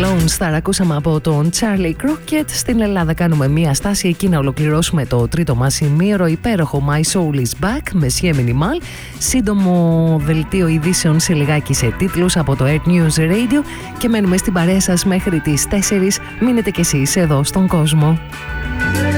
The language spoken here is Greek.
Stones θα ακούσαμε από τον Charlie Crockett. Στην Ελλάδα κάνουμε μία στάση εκεί να ολοκληρώσουμε το τρίτο μας ημίωρο. Υπέροχο My Soul is Back με Σιέ Minimal. Σύντομο δελτίο ειδήσεων σε λιγάκι σε τίτλους από το Earth News Radio και μένουμε στην παρέα σας μέχρι τις 4. Μείνετε κι εσείς εδώ στον κόσμο.